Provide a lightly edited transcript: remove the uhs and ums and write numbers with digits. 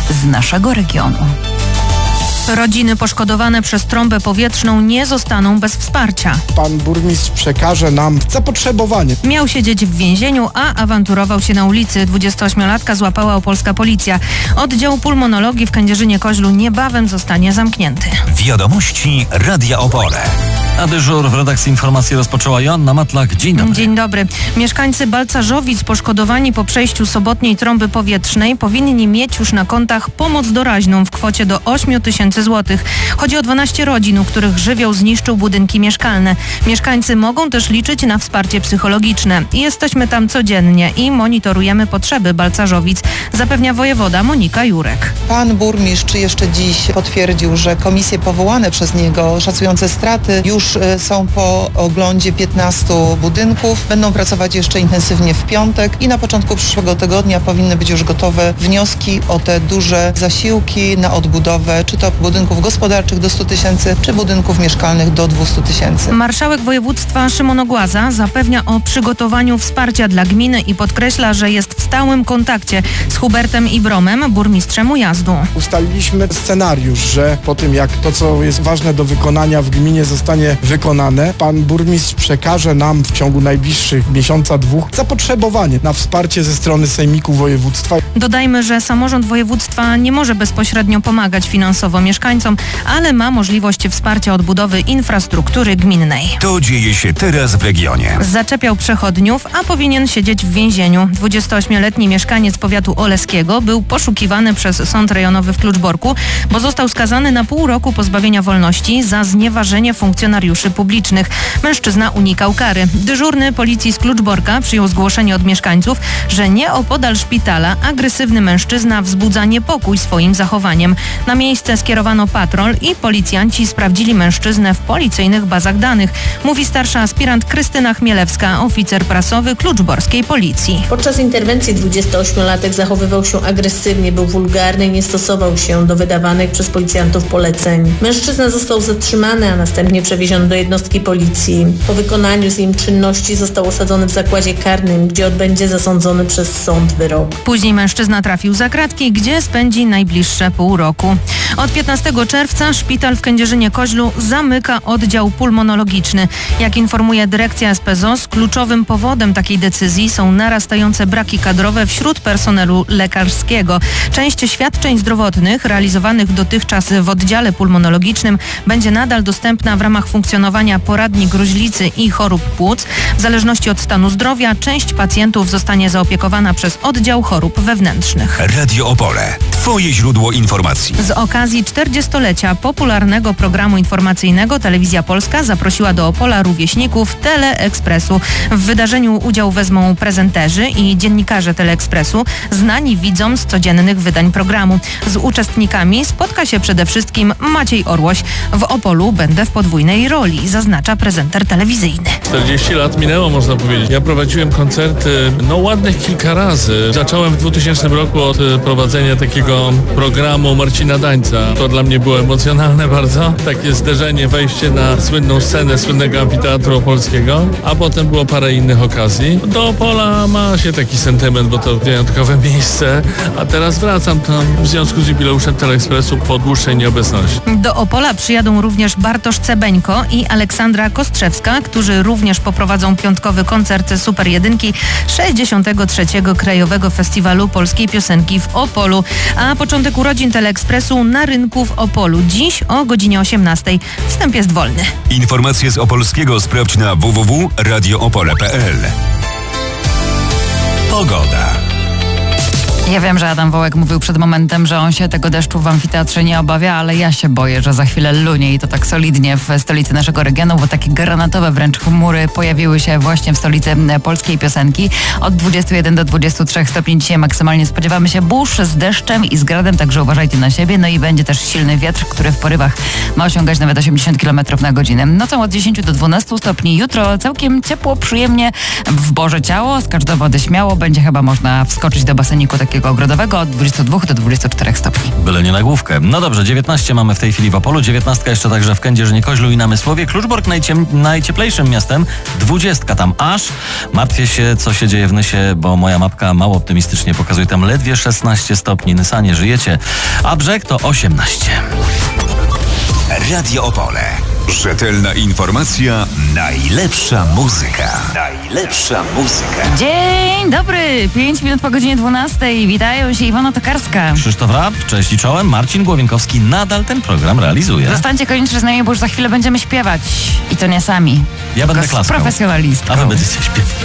z naszego regionu. Rodziny poszkodowane przez trąbę powietrzną nie zostaną bez wsparcia. Pan burmistrz przekaże nam zapotrzebowanie. Miał siedzieć w więzieniu, a awanturował się na ulicy. 28-latka złapała opolska policja. Oddział pulmonologii w Kędzierzynie-Koźlu niebawem zostanie zamknięty. Wiadomości Radia Opole. A dyżur w redakcji informacji rozpoczęła Joanna Matlak. Dzień dobry. Dzień dobry. Mieszkańcy Balcarzowic poszkodowani po przejściu sobotniej trąby powietrznej powinni mieć już na kontach pomoc doraźną w kwocie do 8 000 złotych. Chodzi o 12 rodzin, u których żywioł zniszczył budynki mieszkalne. Mieszkańcy mogą też liczyć na wsparcie psychologiczne. Jesteśmy tam codziennie i monitorujemy potrzeby Balcarzowic, zapewnia wojewoda Monika Jurek. Pan burmistrz jeszcze dziś potwierdził, że komisje powołane przez niego szacujące straty już są po oglądzie 15 budynków. Będą pracować jeszcze intensywnie w piątek i na początku przyszłego tygodnia powinny być już gotowe wnioski o te duże zasiłki na odbudowę, czy to budynków gospodarczych do 100 000, czy budynków mieszkalnych do 200 000. Marszałek województwa Szymon Ogłaza zapewnia o przygotowaniu wsparcia dla gminy i podkreśla, że jest w stałym kontakcie z Hubertem Ibromem, burmistrzem Ujazdu. Ustaliliśmy scenariusz, że po tym jak to, co jest ważne do wykonania w gminie zostanie wykonane, pan burmistrz przekaże nam w ciągu najbliższych miesiąca, dwóch zapotrzebowanie na wsparcie ze strony sejmiku województwa. Dodajmy, że samorząd województwa nie może bezpośrednio pomagać finansowo mieszkańcom, ale ma możliwość wsparcia odbudowy infrastruktury gminnej. To dzieje się teraz w regionie. Zaczepiał przechodniów, a powinien siedzieć w więzieniu. 28-letni mieszkaniec powiatu oleskiego był poszukiwany przez Sąd Rejonowy w Kluczborku, bo został skazany na pół roku pozbawienia wolności za znieważenie funkcjonariuszy publicznych. Mężczyzna unikał kary. Dyżurny policji z Kluczborka przyjął zgłoszenie od mieszkańców, że nieopodal szpitala agresywny mężczyzna wzbudza niepokój swoim zachowaniem. Na miejsce skierowano patrol i policjanci sprawdzili mężczyznę w policyjnych bazach danych, mówi starsza aspirant Krystyna Chmielewska, oficer prasowy kluczborskiej policji. Podczas interwencji 28-latek zachowywał się agresywnie, był wulgarny i nie stosował się do wydawanych przez policjantów poleceń. Mężczyzna został zatrzymany, a następnie przewieziony do jednostki policji. Po wykonaniu z nim czynności został osadzony w zakładzie karnym, gdzie odbędzie zasądzony przez sąd wyrok. Później mężczyzna trafił za kratki, gdzie spędzi najbliższe pół roku. Od 15 czerwca szpital w Kędzierzynie-Koźlu zamyka oddział pulmonologiczny. Jak informuje dyrekcja SPZOZ, kluczowym powodem takiej decyzji są narastające braki kadrowe wśród personelu lekarskiego. Część świadczeń zdrowotnych realizowanych dotychczas w oddziale pulmonologicznym będzie nadal dostępna w ramach funkcjonowania poradni gruźlicy i chorób płuc. W zależności od stanu zdrowia część pacjentów zostanie zaopiekowana przez oddział chorób wewnętrznych. Radio Opole. Twoje źródło informacji. Z okazji 40-lecia popularnego programu informacyjnego Telewizja Polska zaprosiła do Opola rówieśników Teleekspresu. W wydarzeniu udział wezmą prezenterzy i dziennikarze Teleekspresu, znani widzom z codziennych wydań programu. Z uczestnikami spotka się przede wszystkim Maciej Orłoś. W Opolu będę w podwójnej roli, zaznacza prezenter telewizyjny. 40 lat minęło, można powiedzieć. Ja prowadziłem koncerty, ładnych kilka razy. Zacząłem w 2000 roku od prowadzenia takiego programu Marcina Dańca. To dla mnie było emocjonalne bardzo. Takie zderzenie, wejście na słynną scenę słynnego amfiteatru opolskiego, a potem było parę innych okazji. Do Opola ma się taki sentyment, bo to wyjątkowe miejsce, a teraz wracam tam w związku z jubileuszem Teleekspresu po dłuższej nieobecności. Do Opola przyjadą również Bartosz Cebeńko i Aleksandra Kostrzewska, którzy również poprowadzą piątkowy koncert Super Jedynki 63. Krajowego Festiwalu Polskiej Piosenki w Opolu. A początek urodzin Teleekspresu na rynku w Opolu. Dziś o godzinie 18. Wstęp jest wolny. Informacje z Opolskiego sprawdź na www.radioopole.pl. Pogoda. Ja wiem, że Adam Wołek mówił przed momentem, że on się tego deszczu w amfiteatrze nie obawia, ale ja się boję, że za chwilę lunie i to tak solidnie w stolicy naszego regionu, bo takie granatowe wręcz chmury pojawiły się właśnie w stolicy polskiej piosenki. Od 21 do 23 stopni dzisiaj maksymalnie spodziewamy się burz z deszczem i z gradem, także uważajcie na siebie. No i będzie też silny wiatr, który w porywach ma osiągać nawet 80 km na godzinę. Nocą od 10 do 12 stopni. Jutro całkiem ciepło, przyjemnie w Boże Ciało. Skacz do wody śmiało. Będzie chyba można wskoczyć do baseniku takiego Opolskiego Ogrodowego od 22 do 24 stopni. Byle nie na główkę. No dobrze, 19 mamy w tej chwili w Opolu, 19 jeszcze także w Kędzierzynie-Koźlu i Namysłowie. Kluczbork najcieplejszym miastem, 20 tam aż. Martwię się, co się dzieje w Nysie, bo moja mapka mało optymistycznie pokazuje tam ledwie 16 stopni. Nysa, nie żyjecie. A Brzeg to 18. Radio Opole. Rzetelna informacja, najlepsza muzyka. Najlepsza muzyka. Dzień dobry, 5 minut po godzinie 12. Witają się Iwona Tokarska. Krzysztof Rap, cześć i czołem. Marcin Głowienkowski nadal ten program realizuje. Zostańcie koniecznie z nami, bo już za chwilę będziemy śpiewać. I to nie sami. Ja będę tylko z klaskał. profesjonalistką. A wy będziecie śpiewać.